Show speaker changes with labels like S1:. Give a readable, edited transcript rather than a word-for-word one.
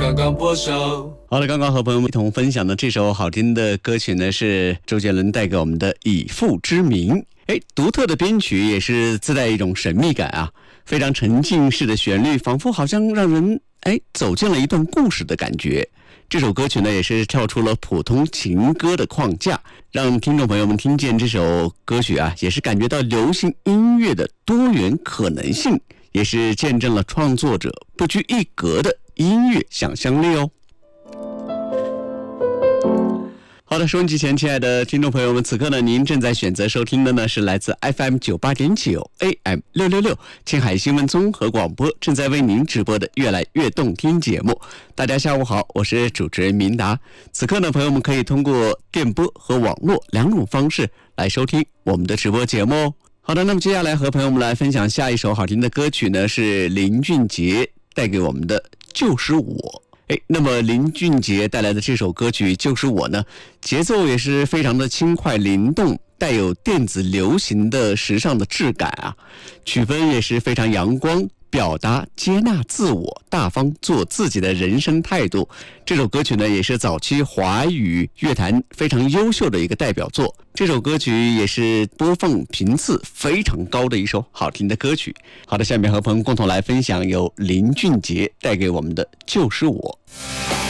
S1: 刚刚播首。
S2: 好了，刚刚和朋友们一同分享的这首好听的歌曲呢，是周杰伦带给我们的《以父之名》。独特的编曲也是自带一种神秘感啊，非常沉浸式的旋律，仿佛好像让人走进了一段故事的感觉。这首歌曲呢，也是跳出了普通情歌的框架，让听众朋友们听见这首歌曲啊，也是感觉到流行音乐的多元可能性，也是见证了创作者不拘一格的音乐想象力哦。好的，收音机前亲爱的听众朋友们，此刻呢，您正在选择收听的呢是来自 FM98.9 AM 666青海新闻综合广播正在为您直播的越来越动听节目。大家下午好，我是主持人明达。此刻呢，朋友们可以通过电波和网络两种方式来收听我们的直播节目哦。好的，那么接下来和朋友们来分享下一首好听的歌曲呢，是林俊杰带给我们的《就是我》。那么林俊杰带来的这首歌曲《就是我》呢，节奏也是非常的轻快灵动，带有电子流行的时尚的质感啊，曲风也是非常阳光，表达接纳自我，大方做自己的人生态度。这首歌曲呢，也是早期华语乐坛非常优秀的一个代表作。这首歌曲也是播放频次非常高的一首好听的歌曲。好的，下面和朋友共同来分享由林俊杰带给我们的《就是我》。